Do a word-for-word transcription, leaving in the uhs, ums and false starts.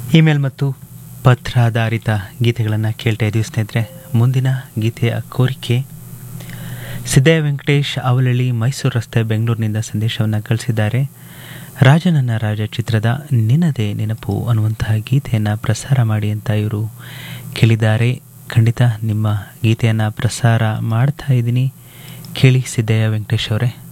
Email ಮತ್ತು ಪತ್ರಾಧಾರಿತ ಗೀತೆಗಳನ್ನು ಕೇಳ್ತಾ ಇದ್ದೀವಿ ಸ್ನೇಹಿತರೆ. ಮುಂದಿನ ಗೀತೆಯ ಕೋರಿಕೆ ಸಿದ್ದಯ್ಯ ವೆಂಕಟೇಶ್ ಅವಲಳ್ಳಿ, ಮೈಸೂರು ರಸ್ತೆ, ಬೆಂಗಳೂರಿನಿಂದ ಸಂದೇಶವನ್ನು ಕಳಿಸಿದ್ದಾರೆ. ರಾಜನನ್ನ ರಾಜ ಚಿತ್ರದ ನಿನ್ನದೇ ನೆನಪು ಅನ್ನುವಂತಹ ಗೀತೆಯನ್ನು ಪ್ರಸಾರ ಮಾಡಿ ಅಂತ ಇವರು ಕೇಳಿದ್ದಾರೆ. ಖಂಡಿತ ನಿಮ್ಮ ಗೀತೆಯನ್ನು ಪ್ರಸಾರ ಮಾಡ್ತಾ ಇದ್ದೀನಿ, ಕೇಳಿ ಸಿದ್ದಯ್ಯ ವೆಂಕಟೇಶ್ ಅವರೇ.